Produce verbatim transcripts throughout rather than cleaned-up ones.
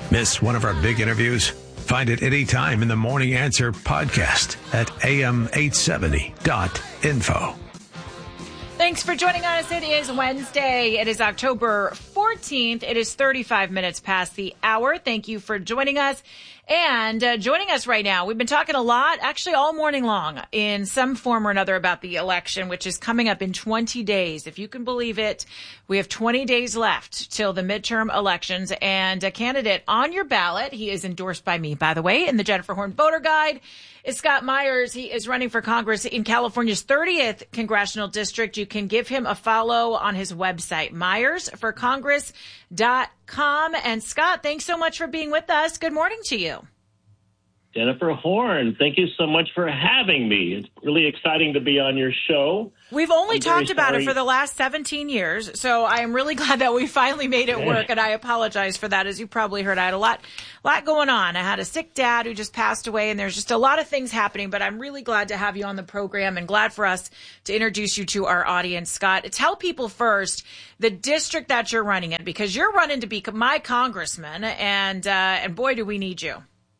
Miss one of our big interviews? Find it anytime in the Morning Answer podcast at a m eight seventy dot info. Thanks for joining us. It is Wednesday. It is October fourteenth. It is thirty-five minutes past the hour. Thank you for joining us. And uh, joining us right now, we've been talking a lot, actually all morning long, in some form or another about the election, which is coming up in twenty days. If you can believe it, we have twenty days left till the midterm elections. And a candidate on your ballot, he is endorsed by me, by the way, in the Jennifer Horn Voter Guide, is Scott Myers. He is running for Congress in California's thirtieth Congressional District. You can give him a follow on his website, myers for congress dot com. And Scott, thanks so much for being with us. Good morning to you. Jennifer Horn, thank you so much for having me. It's really exciting to be on your show. We've only I'm talked about it for the last seventeen years, so I am really glad that we finally made it work, and I apologize for that. As you probably heard, I had a lot, lot going on. I had a sick dad who just passed away, and there's just a lot of things happening, but I'm really glad to have you on the program and glad for us to introduce you to our audience. Scott, tell people first the district that you're running in, because you're running to be my congressman, and uh, and boy, do we need you.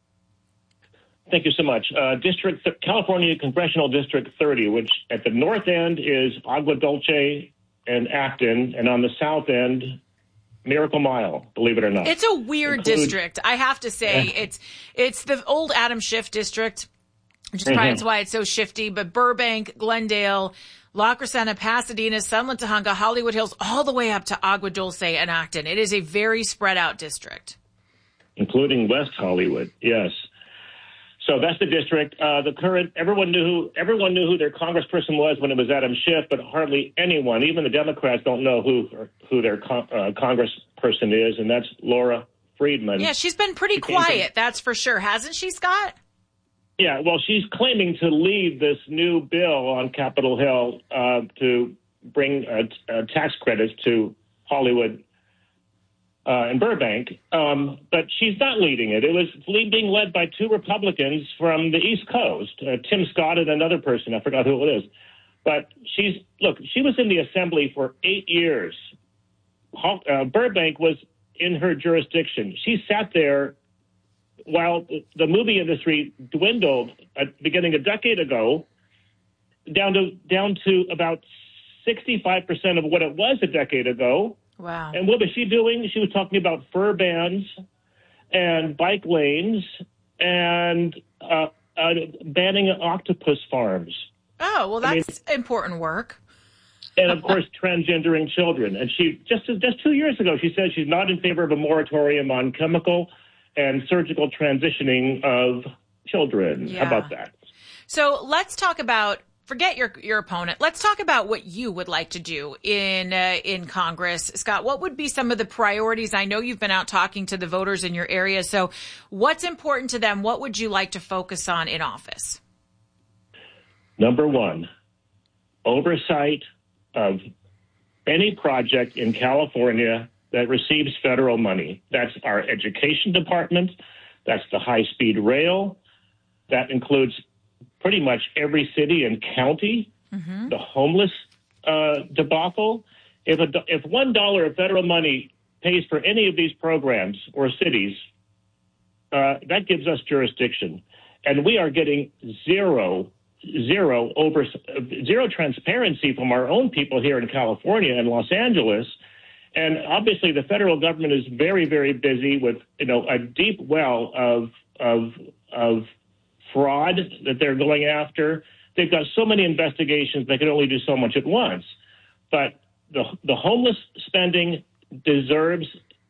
Thank you so much. Uh, District California Congressional District thirty, which at the north end is Agua Dulce and Acton, and on the south end, Miracle Mile, believe it or not. It's a weird Include, district, I have to say. Yeah. It's it's the old Adam Schiff district, which is probably mm-hmm. why it's so shifty, but Burbank, Glendale, La Crescenta, Pasadena, Sunland, Tujunga, Hollywood Hills, all the way up to Agua Dulce and Acton. It is a very spread out district. Including West Hollywood, yes. So that's the district. Uh, the current, everyone knew who, everyone knew who their congressperson was when it was Adam Schiff, but hardly anyone, even the Democrats, don't know who who their con- uh, congressperson is, and that's Laura Friedman. Yeah, she's been pretty she quiet, from, that's for sure, hasn't she, Scott? Yeah, well, she's claiming to lead this new bill on Capitol Hill uh, to bring uh, uh, tax credits to Hollywood Uh, in Burbank, um, but she's not leading it. It was being led by two Republicans from the East Coast, uh, Tim Scott and another person. I forgot who it is. But she's, look, she was in the assembly for eight years. Uh, Burbank was in her jurisdiction. She sat there while the movie industry dwindled at beginning a decade ago down to, down to about sixty-five percent of what it was a decade ago. Wow. And what was she doing? She was talking about fur bans and bike lanes and uh, uh, banning octopus farms. Oh, well, that's I mean, important work. And, of course, transgendering children. And she just just two years ago, she said she's not in favor of a moratorium on chemical and surgical transitioning of children. Yeah. How about that? So let's talk about Forget your your opponent. Let's talk about what you would like to do in uh, in Congress. Scott, what would be some of the priorities? I know you've been out talking to the voters in your area. So what's important to them? What would you like to focus on in office? Number one, oversight of any project in California that receives federal money. That's our education department. That's the high-speed rail. That includes pretty much every city and county, mm-hmm. the homeless uh, debacle. If a, if one dollar of federal money pays for any of these programs or cities, uh, that gives us jurisdiction, and we are getting zero, zero over zero transparency from our own people here in California and Los Angeles. And obviously, the federal government is very, very busy with you know a deep well of of of fraud that they're going after. They've got so many investigations, they can only do so much at once. But the the homeless spending deserves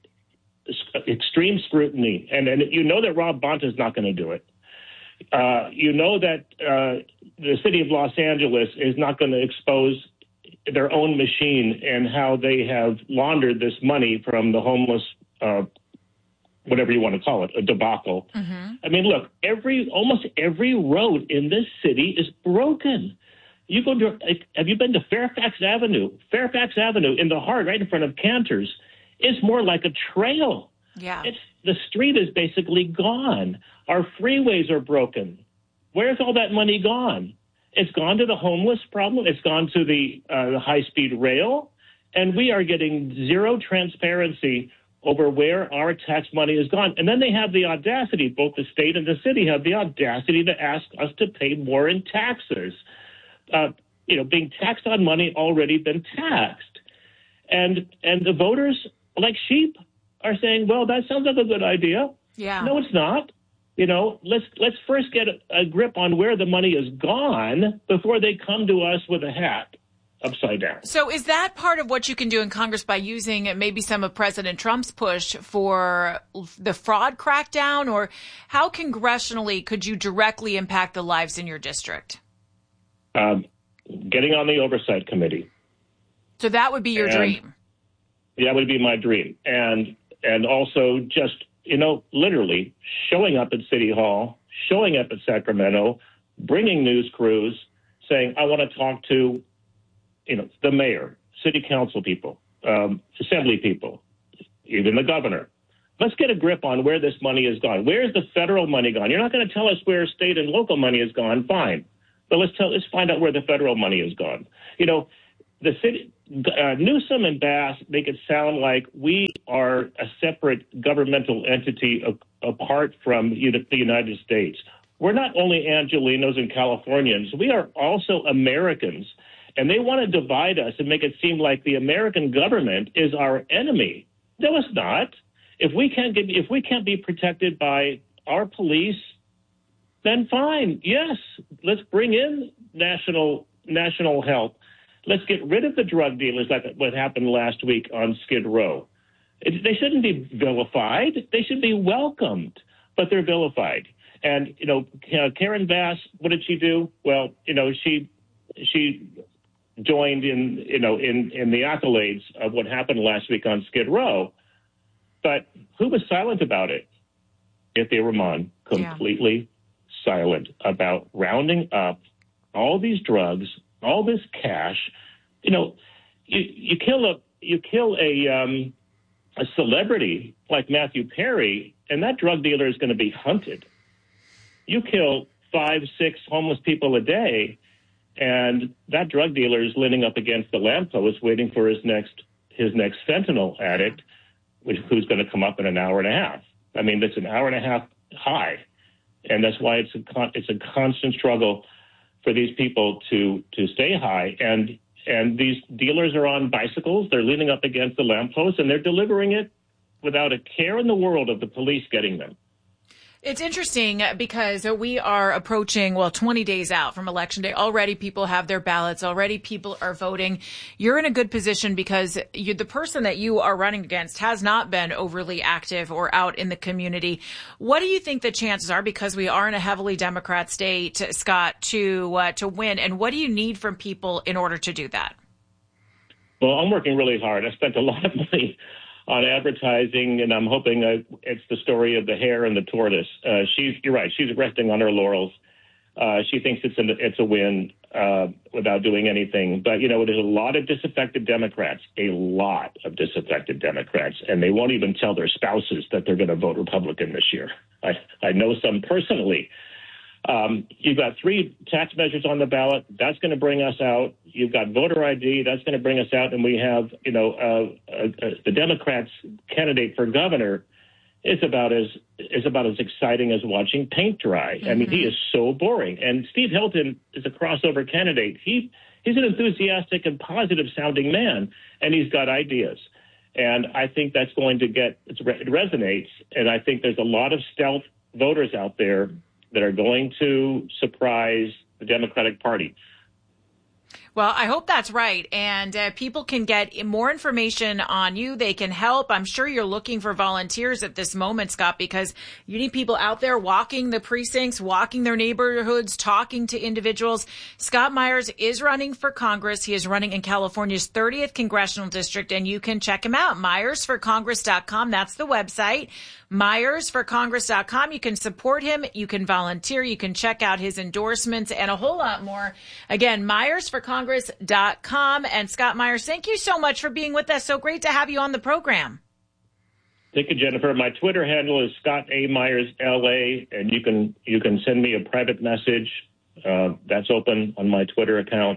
extreme scrutiny. And, and you know that Rob Bonta is not going to do it. Uh, you know that uh, the city of Los Angeles is not going to expose their own machine and how they have laundered this money from the homeless uh whatever you want to call it, a debacle. Mm-hmm. I mean, look, every almost every road in this city is broken. You go to, have you been to Fairfax Avenue? Fairfax Avenue in the heart, right in front of Cantor's, is more like a trail. Yeah. It's, the street is basically gone. Our freeways are broken. Where's all that money gone? It's gone to the homeless problem. It's gone to the, uh, the high-speed rail. And we are getting zero transparency over where our tax money has gone. And then they have the audacity, both the state and the city have the audacity to ask us to pay more in taxes. Uh, you know, being taxed on money already been taxed. And and the voters, like sheep, are saying, well, that sounds like a good idea. Yeah. No, it's not. You know, let's let's first get a, a grip on where the money is gone before they come to us with a hat upside down. So is that part of what you can do in Congress by using maybe some of President Trump's push for the fraud crackdown? Or how congressionally could you directly impact the lives in your district? Um, getting on the oversight committee. So that would be your and dream. That would be my dream. And and also just, you know, literally showing up at City Hall, showing up at Sacramento, bringing news crews, saying, I want to talk to you know, the mayor, city council people, um, assembly people, even the governor. Let's get a grip on where this money has gone. Where's the federal money gone? You're not going to tell us where state and local money has gone. Fine. But let's tell, let's find out where the federal money has gone. You know, the city, uh, Newsom and Bass make it sound like we are a separate governmental entity a, apart from you know, the United States. We're not only Angelenos and Californians. We are also Americans. And they want to divide us and make it seem like the American government is our enemy. No, it's not. If we can't get, if we can't be protected by our police, then fine. Yes, let's bring in national national help. Let's get rid of the drug dealers, like what happened last week on Skid Row. It, they shouldn't be vilified. They should be welcomed, but they're vilified. And you know, Karen Bass, what did she do? Well, you know, she she. joined in, you know, in, in the accolades of what happened last week on Skid Row. But who was silent about it? Ify Rahman, completely yeah. silent about rounding up all these drugs, all this cash. You know, you, you kill a you kill a um, a celebrity like Matthew Perry, and that drug dealer is going to be hunted. You kill five, six homeless people a day, and that drug dealer is leaning up against the lamppost waiting for his next his next fentanyl addict, which, who's going to come up in an hour and a half. I mean, that's an hour and a half high, and that's why it's a con- it's a constant struggle for these people to to stay high. And and these dealers are on bicycles. They're leaning up against the lamppost, and they're delivering it without a care in the world of the police getting them. It's interesting because we are approaching, well, twenty days out from Election Day. Already people have their ballots. Already people are voting. You're in a good position because you, the person that you are running against has not been overly active or out in the community. What do you think the chances are, because we are in a heavily Democrat state, Scott, to uh, to win? And what do you need from people in order to do that? Well, I'm working really hard. I spent a lot of money on advertising, and I'm hoping uh, it's the story of the hare and the tortoise. Uh, she's, you're right, she's resting on her laurels. Uh, she thinks it's, an, it's a win uh, without doing anything. But, you know, there's a lot of disaffected Democrats, a lot of disaffected Democrats, and they won't even tell their spouses that they're going to vote Republican this year. I, I know some personally. Um, you've got three tax measures on the ballot. That's going to bring us out. You've got voter I D. That's going to bring us out. And we have, you know, uh, uh, uh, the Democrats' candidate for governor is about as is about as exciting as watching paint dry. Mm-hmm. I mean, he is so boring. And Steve Hilton is a crossover candidate. He he's an enthusiastic and positive sounding man, and he's got ideas. And I think that's going to get it resonates. And I think there's a lot of stealth voters out there that are going to surprise the Democratic Party. Well, I hope that's right. And uh, people can get more information on you. They can help. I'm sure you're looking for volunteers at this moment, Scott, because you need people out there walking the precincts, walking their neighborhoods, talking to individuals. Scott Myers is running for Congress. He is running in California's thirtieth Congressional District, and you can check him out. Myers for Congress dot com. That's the website. Myers for Congress dot com. You can support him. You can volunteer. You can check out his endorsements and a whole lot more. Again, Myers for Congress dot com. And Scott Myers, thank you so much for being with us. So great to have you on the program. Thank you, Jennifer. My Twitter handle is Scott A. Myers L A, and you can you can send me a private message. Uh, that's open on my Twitter account.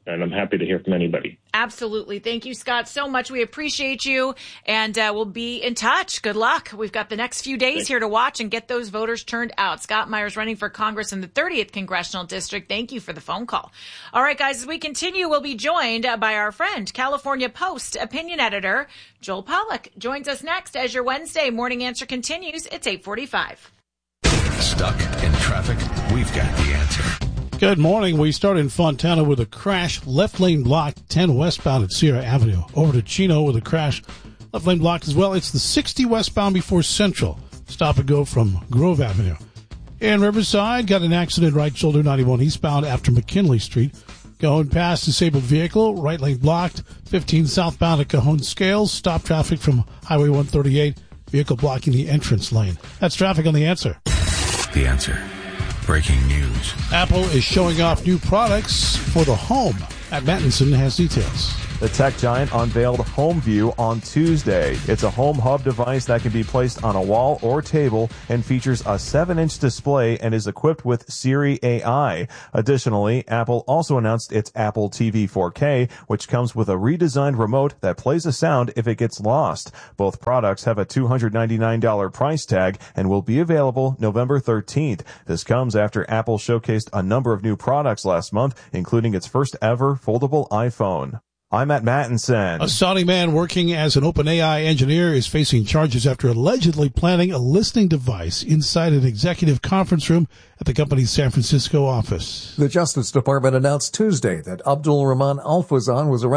and I'm happy to hear from anybody. Absolutely. Thank you, Scott, so much. We appreciate you, and uh, we'll be in touch. Good luck. We've got the next few days Thanks. here to watch and get those voters turned out. Scott Myers running for Congress in the thirtieth Congressional District. Thank you for the phone call. All right, guys, as we continue, we'll be joined by our friend, California Post opinion editor, Joel Pollack. Joins us next as your Wednesday Morning Answer continues. It's eight forty-five. Stuck in traffic? We've got the answer. Good morning. We start in Fontana with a crash. Left lane blocked, ten westbound at Sierra Avenue. Over to Chino with a crash. Left lane blocked as well. It's the sixty westbound before Central. Stop and go from Grove Avenue. In Riverside, got an accident right shoulder ninety-one eastbound after McKinley Street. Going past disabled vehicle. Right lane blocked. fifteen southbound at Cajon Scales. Stop traffic from Highway one thirty-eight. Vehicle blocking the entrance lane. That's traffic on The Answer. The Answer. Breaking news. Apple is showing off new products for the home. Matt Mattinson has details. The tech giant unveiled HomeView on Tuesday. It's a home hub device that can be placed on a wall or table and features a seven inch display and is equipped with Siri A I. Additionally, Apple also announced its Apple T V four K, which comes with a redesigned remote that plays a sound if it gets lost. Both products have a two hundred ninety-nine dollars price tag and will be available November thirteenth. This comes after Apple showcased a number of new products last month, including its first ever foldable iPhone. I'm Matt Mattinson. A Saudi man working as an OpenAI engineer is facing charges after allegedly planting a listening device inside an executive conference room at the company's San Francisco office. The Justice Department announced Tuesday that Abdul Rahman Al-Fawzan was arrested